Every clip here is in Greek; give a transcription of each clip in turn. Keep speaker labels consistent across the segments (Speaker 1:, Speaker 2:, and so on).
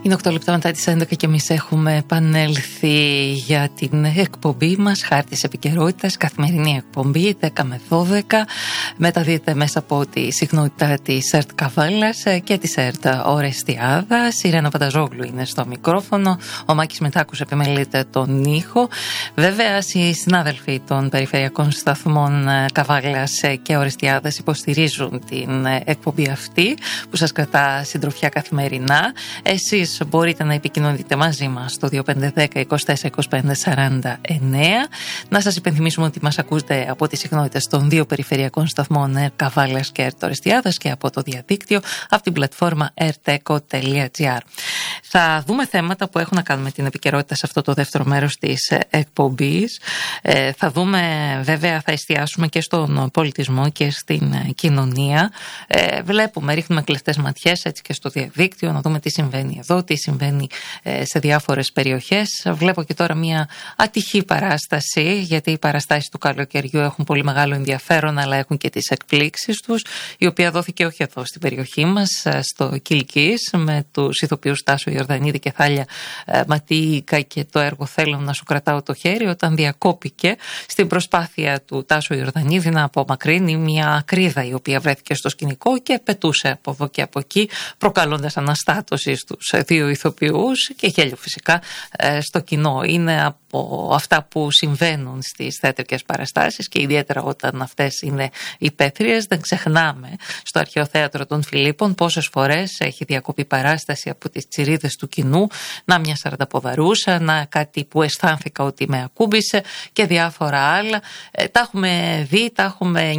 Speaker 1: Είναι 8 λεπτά μετά τις 11 και εμείς έχουμε επανέλθει για την εκπομπή μας Χάρτης Επικαιρότητας, καθημερινή εκπομπή 10 με 12. Μεταδίδεται μέσα από τη συχνότητα της ΕΡΤ Καβάλας και της ΕΡΤ Ορεστιάδας. Η Ρένα Πανταζόγλου είναι στο μικρόφωνο, ο Μάκης Μετάκους επιμελείται τον ήχο. Βέβαια, οι συνάδελφοι των περιφερειακών σταθμών Καβάλας και Ορεστιάδας υποστηρίζουν την εκπομπή αυτή που σας κρατά συντροφιά καθημερινά. Εσείς μπορείτε να επικοινωνείτε μαζί μας στο 2510 24 25 49. Να σας υπενθυμίσουμε ότι μας ακούτε από τις συχνότητες των δύο περιφερειακών σταθμών Καβάλας και ΕΡΤ Ορεστιάδας και από το διαδίκτυο από την πλατφόρμα erteco.gr. Θα δούμε θέματα που έχουν να κάνουν με την επικαιρότητα σε αυτό το δεύτερο μέρος της εκπομπής. Θα δούμε, βέβαια, θα εστιάσουμε και στον πολιτισμό και στην κοινωνία. Βλέπουμε, ρίχνουμε κλεφτές ματιές έτσι και στο διαδίκτυο να δούμε τι συμβαίνει εδώ, τι συμβαίνει σε διάφορες περιοχές. Βλέπω και τώρα μια ατυχή παράσταση, γιατί οι παραστάσεις του καλοκαιριού έχουν πολύ μεγάλο ενδιαφέρον, αλλά έχουν και τις εκπλήξεις τους, η οποία δόθηκε όχι εδώ στην περιοχή μας, στο Κιλκής, με τους ηθοποιούς Τάσο Ιορδανίδη και Θάλια Ματίικα και το έργο «Θέλω να σου κρατάω το χέρι», όταν διακόπηκε στην προσπάθεια του Τάσο Ιορδανίδη να απομακρύνει μια ακρίδα η οποία βρέθηκε στο σκηνικό και πετούσε από εδώ και από εκεί, προκαλώντας αναστάτωση στους δύο ηθοποιούς και γέλιο φυσικά στο κοινό. Είναι από αυτά που συμβαίνουν στις θεατρικές παραστάσεις και ιδιαίτερα όταν αυτές είναι υπαίθριες. Δεν ξεχνάμε στο Αρχαίο Θέατρο των Φιλίππων πόσες φορές έχει διακοπεί παράσταση από τις τσιρίδες του κοινού, να μια σαρανταποδαρούσα, να κάτι που αισθάνθηκα ότι με ακούμπησε και διάφορα άλλα. Τα έχουμε δει, τα έχουμε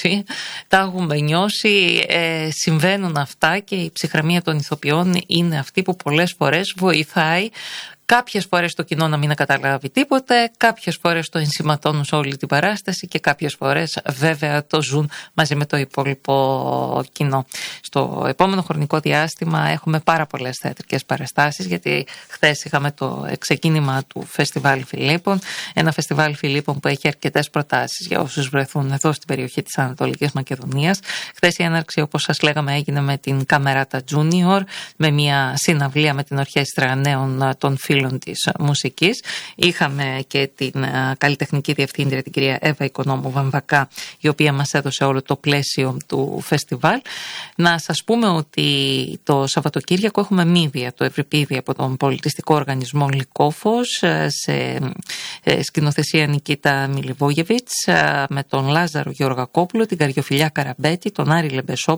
Speaker 1: νιώσει, συμβαίνουν αυτά και η ψυχραιμία των ηθοποιών είναι αυτή που πολλές φορές βοηθάει κάποιες φορές το κοινό να μην καταλάβει τίποτε, κάποιες φορές το ενσηματώνουν σε όλη την παράσταση και κάποιες φορές βέβαια το ζουν μαζί με το υπόλοιπο κοινό. Στο επόμενο χρονικό διάστημα έχουμε πάρα πολλές θεατρικές παραστάσεις, γιατί χθες είχαμε το ξεκίνημα του Φεστιβάλ Φιλίππων, ένα Φεστιβάλ Φιλίππων που έχει αρκετές προτάσεις για όσους βρεθούν εδώ στην περιοχή της Ανατολικής Μακεδονίας. Χθες η έναρξη, όπως σας λέγαμε, έγινε με την Καμεράτα Junior, με μια συναυλία με την Ορχήστρα Νέων των Φίλων της μουσικής. Είχαμε και την καλλιτεχνική διευθύντρια, την κυρία Εύα Οικονόμου Βαμβακά, η οποία μας έδωσε όλο το πλαίσιο του φεστιβάλ. Να σας πούμε ότι το Σαββατοκύριακο έχουμε μύδια, το Ευρυπίδι από τον πολιτιστικό οργανισμό Λυκόφος, σε σκηνοθεσία Νικήτα Μιλιβόγεβιτς, με τον Λάζαρο Γεωργακόπουλο, την Καριοφιλιά Καραμπέτη, τον Άρη Λεμπεσόπουλο,